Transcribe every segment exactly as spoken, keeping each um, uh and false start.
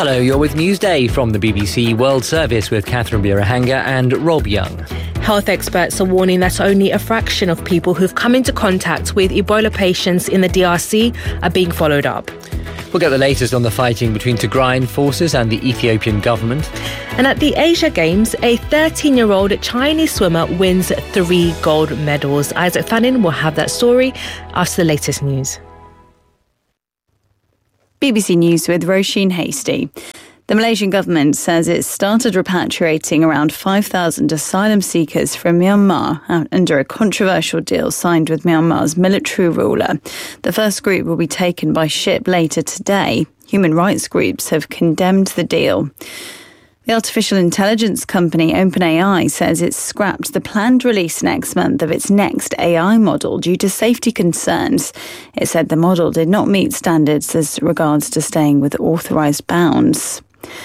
Hello, you're with Newsday from the B B C World Service with Catherine Birahanga and Rob Young. Health experts are warning that only a fraction of people who've come into contact with Ebola patients in the D R C are being followed up. We'll get the latest on the fighting between Tigrayan forces and the Ethiopian government. And at the Asia Games, a thirteen-year-old Chinese swimmer wins three gold medals. Isaac Fannin will have that story after the latest news. B B C News with Roisin Hasty. The Malaysian government says it started repatriating around five thousand asylum seekers from Myanmar under a controversial deal signed with Myanmar's military ruler. The first group will be taken by ship later today. Human rights groups have condemned the deal. The artificial intelligence company OpenAI says it's scrapped the planned release next month of its next A I model due to safety concerns. It said the model did not meet standards as regards to staying with authorised bounds.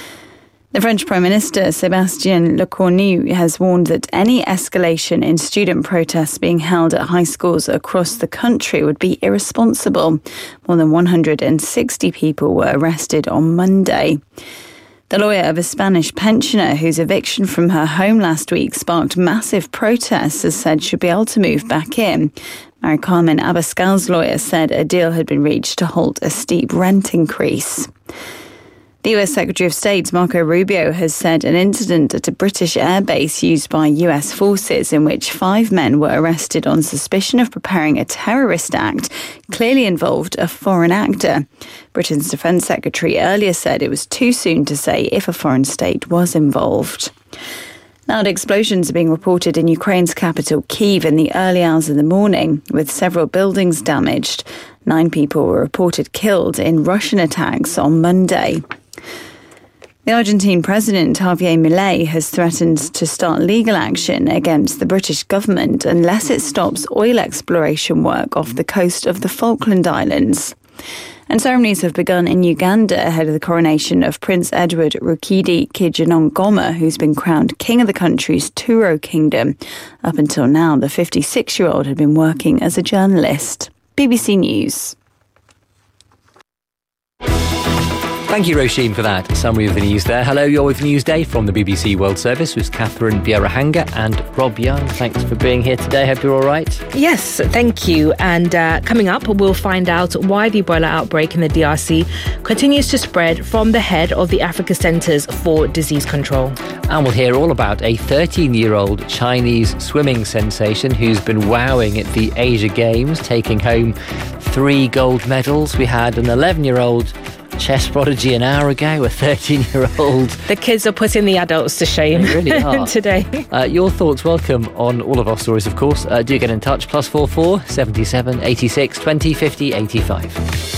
The French Prime Minister, Sébastien Lecornu, has warned that any escalation in student protests being held at high schools across the country would be irresponsible. More than one hundred sixty people were arrested on Monday. The lawyer of a Spanish pensioner whose eviction from her home last week sparked massive protests has said she'll be able to move back in. Mary Carmen Abascal's lawyer said a deal had been reached to halt a steep rent increase. The U S Secretary of State, Marco Rubio, has said an incident at a British airbase used by U S forces in which five men were arrested on suspicion of preparing a terrorist act clearly involved a foreign actor. Britain's Defence Secretary earlier said it was too soon to say if a foreign state was involved. Loud explosions are being reported in Ukraine's capital, Kyiv, in the early hours of the morning, with several buildings damaged. Nine people were reported killed in Russian attacks on Monday. The Argentine president, Javier Milei, has threatened to start legal action against the British government unless it stops oil exploration work off the coast of the Falkland Islands. And ceremonies have begun in Uganda ahead of the coronation of Prince Edward Rukidi Kijanongoma, who's been crowned king of the country's Turo kingdom. Up until now, the fifty-six-year-old had been working as a journalist. B B C News. Thank you, Roisin, for that summary of the news there. Hello, you're with Newsday from the B B C World Service with Catherine Birahanga and Rob Young. Thanks for being here today. Hope you're all right. Yes, thank you. And uh, coming up, we'll find out why the Ebola outbreak in the D R C continues to spread from the head of the Africa Centres for Disease Control. And we'll hear all about a thirteen-year-old Chinese swimming sensation who's been wowing at the Asia Games, taking home three gold medals. We had an eleven-year-old chess prodigy an hour ago, a thirteen-year-old. The kids are putting the adults to shame. They really are. Today. Uh, your thoughts welcome on all of our stories, of course. Uh, do get in touch, plus four four, seventy-seven, eighty-six, twenty, fifty, eighty-five.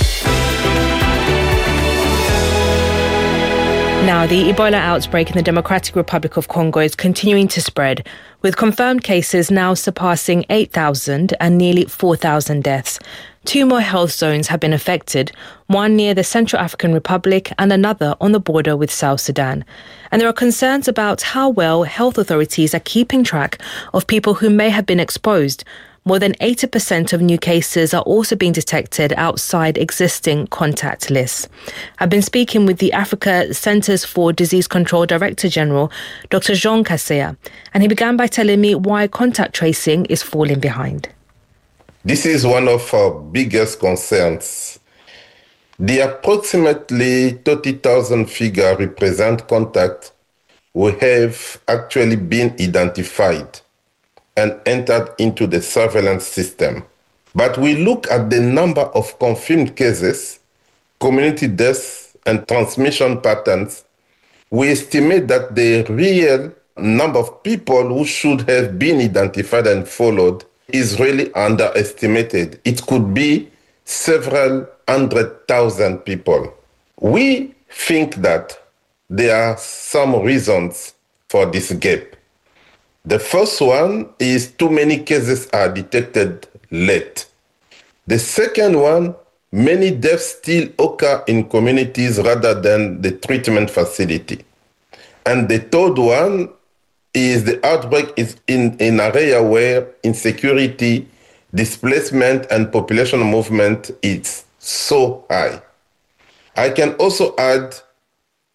Now, the Ebola outbreak in the Democratic Republic of Congo is continuing to spread, with confirmed cases now surpassing eight thousand and nearly four thousand deaths. Two more health zones have been affected, one near the Central African Republic and another on the border with South Sudan. And there are concerns about how well health authorities are keeping track of people who may have been exposed. More than eighty percent of new cases are also being detected outside existing contact lists. I've been speaking with the Africa Centres for Disease Control Director General, Doctor Jean Kaseya, and he began by telling me why contact tracing is falling behind. This is one of our biggest concerns. The approximately thirty thousand figure represent contact who have actually been identified and entered into the surveillance system. But we look at the number of confirmed cases, community deaths, and transmission patterns. We estimate that the real number of people who should have been identified and followed is really underestimated. It could be several hundred thousand people. We think that there are some reasons for this gap. The first one is too many cases are detected late. The second one, many deaths still occur in communities rather than the treatment facility. And the third one is the outbreak is in an area where insecurity, displacement, and population movement is so high. I can also add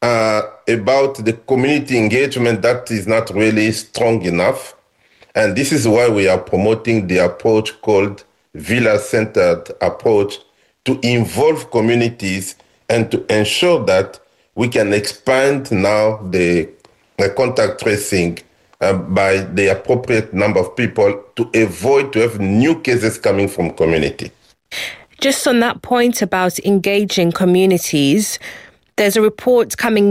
uh, about the community engagement that is not really strong enough. And this is why we are promoting the approach called villa-centered approach to involve communities and to ensure that we can expand now the, the contact tracing uh, by the appropriate number of people to avoid to have new cases coming from community. Just on that point about engaging communities, there's a report coming